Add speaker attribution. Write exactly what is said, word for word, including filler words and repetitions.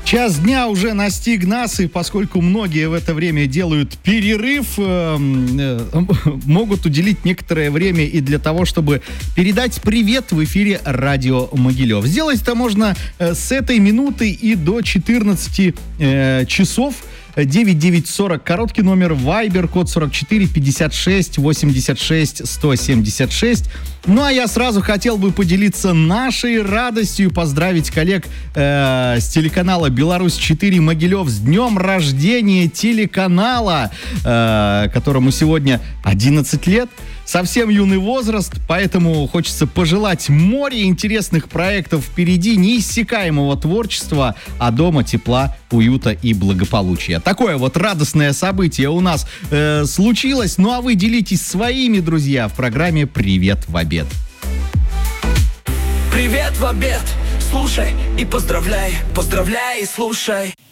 Speaker 1: Час дня уже настиг нас, и поскольку многие в это время делают перерыв, э, э, могут уделить некоторое время и для того, чтобы передать привет в эфире радио Могилев. Сделать это можно э, с этой минуты и до четырнадцати э, часов. девять девять сорок, короткий номер, Viber, код сорок четыре пятьдесят шесть восемьдесят шесть сто семьдесят шесть. Ну, а я сразу хотел бы поделиться нашей радостью, поздравить коллег э, с телеканала «Беларусь четыре» Могилев с днем рождения телеканала, э, которому сегодня одиннадцать лет. Совсем юный возраст, поэтому хочется пожелать море интересных проектов впереди, неиссякаемого творчества, а дома тепла, уюта и благополучия. Такое вот радостное событие у нас э, случилось. Ну а вы делитесь своими, друзья, в программе «Привет в обед».
Speaker 2: Привет в обед, слушай и поздравляй, поздравляй и слушай.